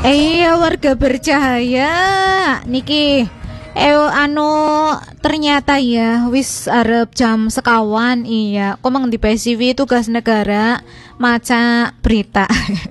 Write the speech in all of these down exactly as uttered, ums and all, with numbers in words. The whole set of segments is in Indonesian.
Iya warga bercahaya niki eh anu ternyata ya wis arep jam sekawan iya komang di P S I V tugas negara maca berita.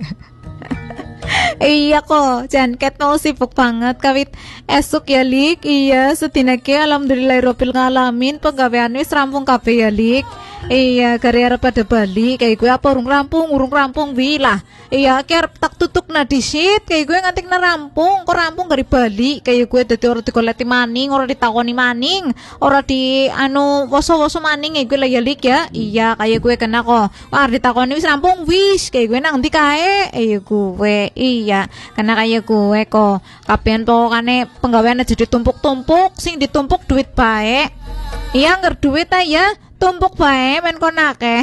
Iya kok jan ket mau sibuk banget kawit esuk ya lik iya sedinake alhamdulillahirabbil alamin penggawean wis rampung kabeh ya lik. Iya karya pada balik kayak gue apa urung rampung urung rampung wilah iya kayak tak tutuk na disit kayak gue ngantik na rampung kok rampung dari balik kayak gue dadi orang dikoleti maning orang ditakoni maning orang di anu woso-woso maning kayak gue lah ya lik ya iya kayak gue kena kok wah ditakoni wis rampung wis kayak gue nang ndi kae iya gue iya karena kayak gue kok kapian pokokane penggawean aja ditumpuk-tumpuk sing ditumpuk duit baik iya ngger duit aja tumpuk bae men konake.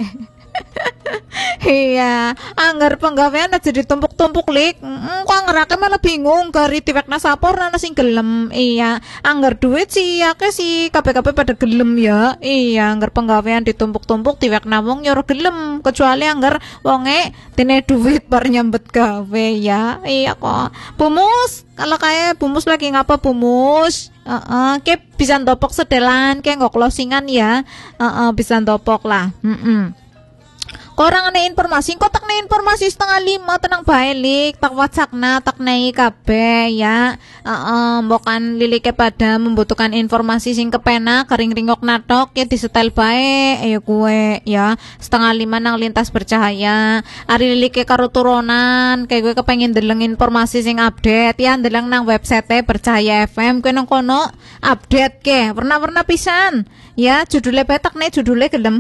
Iya, anggar penggawean aja ditumpuk-tumpuk lik. Mm, kok ngerake malah bingung gari tiwekna sapor nana sing gelem. Iya, anggar duit sih ya ke si kabeh-kabeh pada gelem ya. Iya, anggar penggawean ditumpuk-tumpuk tiwekna wong yo gelem, kecuali anggar wonge dene duit bar nyambet gawe ya. Iya kok. Bumus, kalau kayak Bumus lagi ngapa Bumus? Heeh, uh, uh, ke bisa topok sedelan, ke nggak closingan ya. Heeh, uh, uh, bisa topok lah. Heeh. Mm -mm. Korang ane informasi, kok tak ane informasi setengah lima tenang balik, tak whatsakna, tak naik kabe ya. Uh, uh, Bukan lilike pada membutuhkan informasi sing kepena, kering ringok natok ya disetel bae, ayo gue ya. Setengah lima nang lintas bercahaya. Ari lilike karo turunan, kayak gue kepengen deleng informasi sing update ya, deleng nang website bercahaya F M, gue nang kono update ke, pernah-pernah pisan. Ya, judulnya betak nih, judulnya gelem.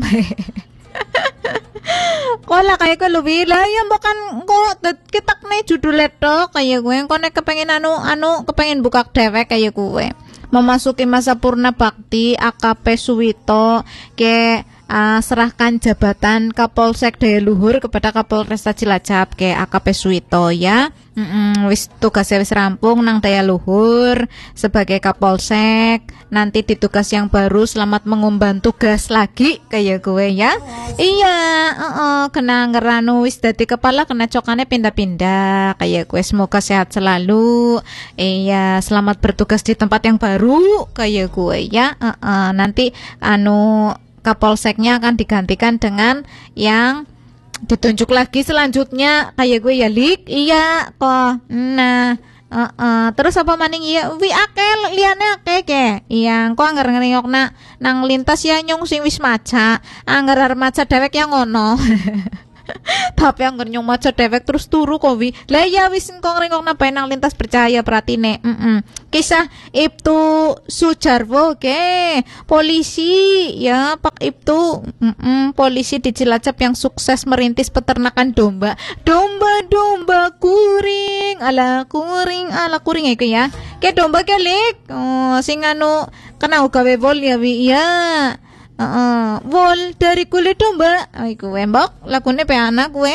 Kola kayak gue lebih lah ya bukan kok kita nih judul leto kayak gue kok nek kepengen anu anu kepengen buka dewek kayak gue memasuki masa purna bakti A K P Suwito ke uh, serahkan jabatan Kapolsek Daya Luhur kepada Kapolresta Cilacap ke A K P Suwito ya. Mm-mm, wis tugasnya wis rampung nang Daya Luhur sebagai Kapolsek. Nanti di tugas yang baru selamat mengemban tugas lagi kayak gue ya. Iya, uh-uh, kena ngeranu wis dadi kepala kena cokane pindah-pindah kayak gue. Semoga sehat selalu. Iya, selamat bertugas di tempat yang baru kayak gue ya. Uh-uh, nanti anu Kapolseknya akan digantikan dengan yang ditunjuk lagi selanjutnya kayak gue ya lik iya kok nah uh, uh. Terus apa maning iya wi ake liane ake ke iya kok anggar ngeriok na nang lintas ya nyong sing wis maca anggar arep maca dewek yang ngono. Tapi anggar nyong maca dewek terus turu kok wi lah ya wis kok ngeriok na nang lintas percaya peratine mm -mm. Kisah Ibtu Sujarwo ke polisi ya Pak Ibtu mm -mm, polisi di Cilacap yang sukses merintis peternakan domba domba-domba kuring ala kuring ala kuring itu ya ke domba kelik oh, sing anu kena gawe wol ya wi ya uh, uh, wol dari kulit domba iku embok lakune pe anak gue.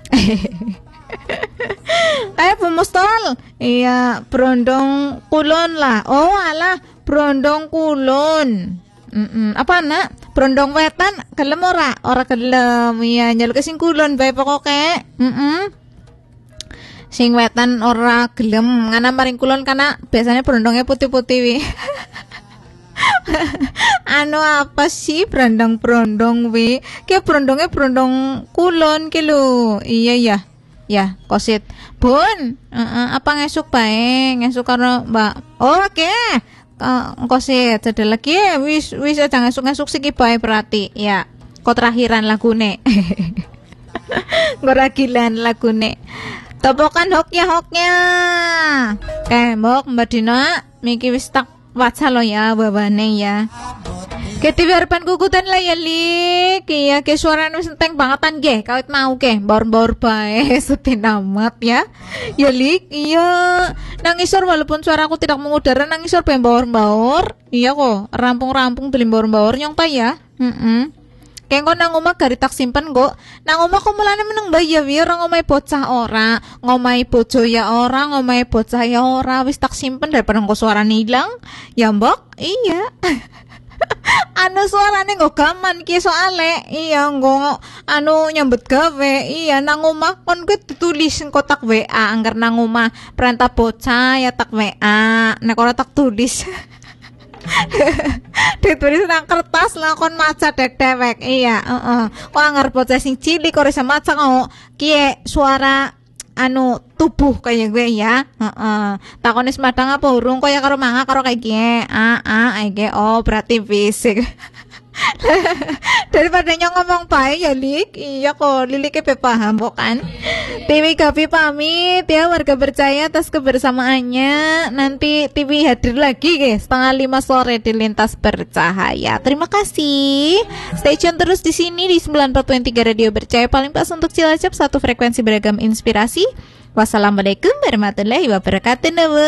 Eh pemustol iya brondong kulon lah oh alah brondong kulon mm apa nak brondong wetan gelem ora ora gelem iya nyaluk sing kulon bae pokoke mm sing wetan ora gelem ngana maring kulon karena biasanya brondongnya putih-putih wi. Anu apa sih brondong-brondong wi kayak brondongnya brondong kulon ke lu iya ya ya kosit bun uh, uh, apa ngesuk bae ngesuk karo mbak oh, oke okay. uh, kosit ada lagi wis wis aja ngesuk ngesuk siki bae berarti ya kok terakhiran lagune. Ngoragilan lagune topokan hoknya hoknya eh mbok mbak Dina miki wis tak waca lo ya babane ya ketiwi harapan kukutan lah ya lik iya ke suara wis enteng bangetan ge kawit mau ke baur-baur bae setin amat ya ya lik iya nangisor walaupun suaraku tidak mengudara nangisor pengen baur-baur iya kok rampung-rampung telim baur-baur nyong ta ya heeh kayak kok nang omah gari tak simpen kok nang omah kok mulane meneng bayi ya wi orang ngomai bocah ora ngomai bojo ya ora ngomai bocah ya ora wis tak simpen daripada kok suara hilang ya mbok iya. anu suarane nggo gaman ki soale iya nggo anu nyambut gawe iya nang omah kon ku ditulis kotak W A angger nang omah perintah bocah ya tak W A nek ora tak tulis ditulis nang kertas lah kon maca dek dewek iya heeh kok angger bocah sing cilik ora bisa maca kok kiye suara anu tubuh kayak gue ya heeh takone semadang apa urung kaya karo manga karo kayak gie ah ah ege oh berarti fisik daripada nyong ngomong baik ya Lik iya kok Lilik ke paham bukan T V Gavi pamit ya warga percaya atas kebersamaannya nanti T V hadir lagi guys setengah lima sore di Lintas Bercahaya terima kasih stay tune terus di sini di sembilan empat tiga Radio Bercahaya paling pas untuk Cilacap satu frekuensi beragam inspirasi wassalamualaikum warahmatullahi wabarakatuh.